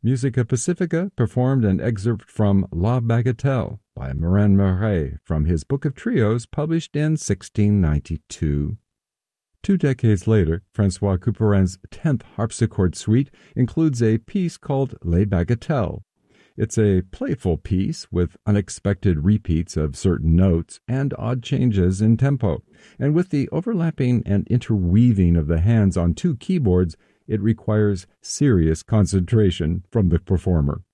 Musica Pacifica performed an excerpt from La Bagatelle by Morin Marais from his Book of Trios published in 1692. 2 decades later, Francois Couperin's 10th harpsichord suite includes a piece called Les Bagatelles. It's a playful piece with unexpected repeats of certain notes and odd changes in tempo, and with the overlapping and interweaving of the hands on two keyboards, it requires serious concentration from the performer.